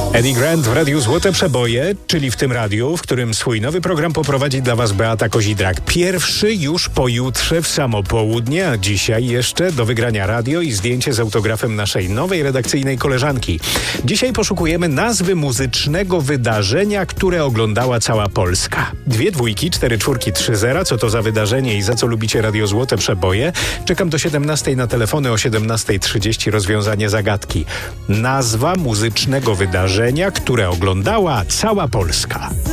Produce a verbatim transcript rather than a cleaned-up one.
Eddie Grant w Radiu Złote Przeboje, czyli w tym radiu, w którym swój nowy program poprowadzi dla Was Beata Kozidrak. Pierwszy już pojutrze w samo południe, a dzisiaj jeszcze do wygrania radio i zdjęcie z autografem naszej nowej redakcyjnej koleżanki. Dzisiaj poszukujemy nazwy muzycznego wydarzenia, które oglądała cała Polska. Dwie dwójki, cztery czwórki, trzy zera. Co to za wydarzenie i za co lubicie Radio Złote Przeboje? Czekam do siedemnastej na telefony, o siedemnasta trzydzieści rozwiązanie zagadki. Nazwa muzycznego wydarzenia, które oglądała cała Polska.